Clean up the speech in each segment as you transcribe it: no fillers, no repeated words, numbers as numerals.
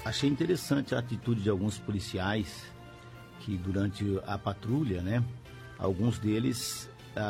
achei interessante a atitude de alguns policiais que durante a patrulha, né, alguns deles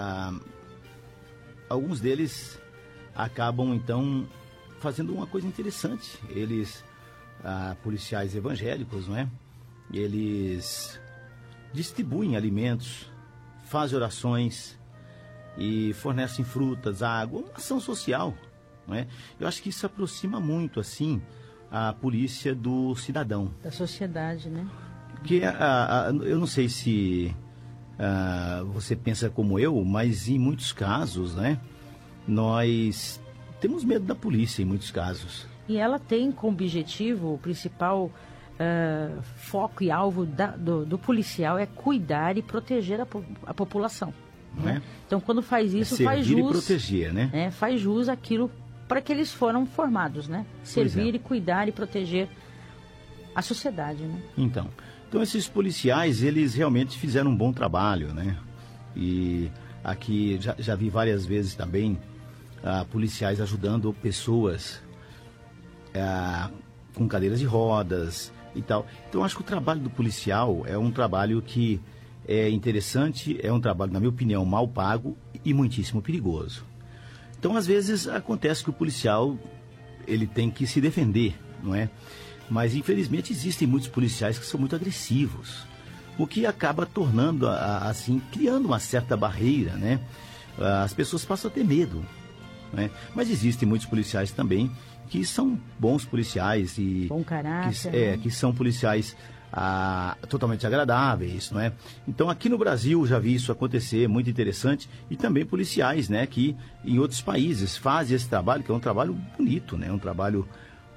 acabam então fazendo uma coisa interessante. Eles, policiais evangélicos, não é? Eles distribuem alimentos, fazem orações e fornecem frutas, água, uma ação social, não é? Eu acho que isso aproxima muito, assim, a polícia do cidadão. Da sociedade, né? Porque eu não sei se você pensa como eu, mas em muitos casos, né, nós temos medo da polícia em muitos casos. E ela tem como objetivo, o principal foco e alvo do policial é cuidar e proteger a população. Né? Então, quando faz isso, faz jus... Servir e proteger, né? Faz jus àquilo para que eles foram formados, né? Servir e cuidar e proteger a sociedade, né? Então, esses policiais, eles realmente fizeram um bom trabalho, né? E aqui já vi várias vezes também policiais ajudando pessoas com cadeiras de rodas e tal. Então, acho que o trabalho do policial é um trabalho que é interessante, é um trabalho, na minha opinião, mal pago e muitíssimo perigoso. Então, às vezes, acontece que o policial, ele tem que se defender, não é? Mas, infelizmente, existem muitos policiais que são muito agressivos, o que acaba tornando, assim, criando uma certa barreira, né? As pessoas passam a ter medo, né? Mas existem muitos policiais também que são bons policiais e bom caráter, que são policiais totalmente agradáveis, não é? Então, aqui no Brasil já vi isso acontecer, muito interessante, e também policiais, né, que em outros países fazem esse trabalho, que é um trabalho bonito, né, um trabalho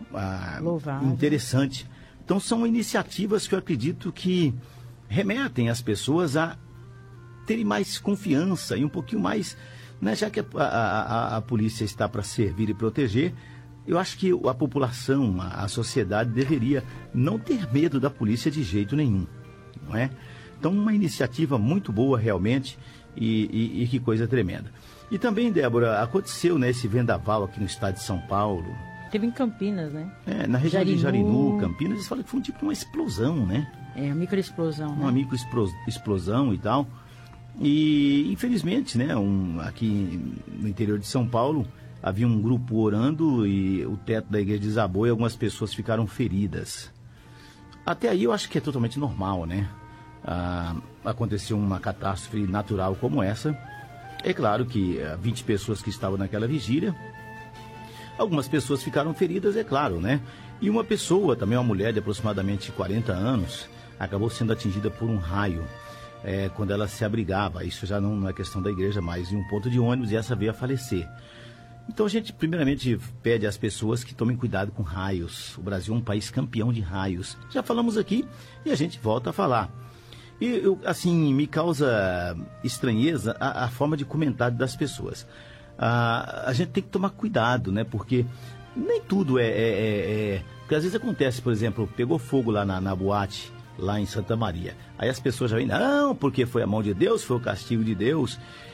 interessante. Então, são iniciativas que eu acredito que remetem as pessoas a terem mais confiança e um pouquinho mais, né, já que a polícia está para servir e proteger. Eu acho que a população, a sociedade deveria não ter medo da polícia de jeito nenhum, não é? Então, uma iniciativa muito boa realmente e que coisa tremenda. E também, Débora, aconteceu, né, esse vendaval aqui no estado de São Paulo. Teve em Campinas, né? Na região de Jarinu, Campinas, eles falam que foi um tipo de uma explosão, né? Uma microexplosão, né? Uma microexplosão e tal. E, infelizmente, né, aqui no interior de São Paulo, havia um grupo orando e o teto da igreja desabou e algumas pessoas ficaram feridas. Até aí eu acho que é totalmente normal, né? Aconteceu uma catástrofe natural como essa. É claro que 20 pessoas que estavam naquela vigília, algumas pessoas ficaram feridas, é claro, né? E uma pessoa, também uma mulher de aproximadamente 40 anos, acabou sendo atingida por um raio quando ela se abrigava. Isso já não é questão da igreja, mas em um ponto de ônibus, e essa veio a falecer. Então a gente primeiramente pede às pessoas que tomem cuidado com raios. O Brasil é um país campeão de raios. Já falamos aqui e a gente volta a falar. E assim, me causa estranheza a forma de comentário das pessoas. A gente tem que tomar cuidado, né? Porque nem tudo porque às vezes acontece, por exemplo, pegou fogo lá na boate, lá em Santa Maria. Aí as pessoas já vêm, não, porque foi a mão de Deus, foi o castigo de Deus.